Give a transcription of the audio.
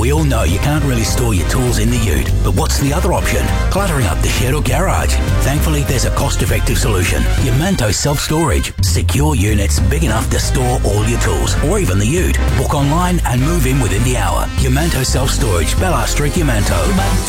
We all know you can't really store your tools in the ute, but what's the other option? Cluttering up the shed or garage. Thankfully, there's a cost-effective solution. Yamanto Self-Storage. Secure units big enough to store all your tools, or even the ute. Book online and move in within the hour. Yamanto Self-Storage, Bellar Street, Yamanto.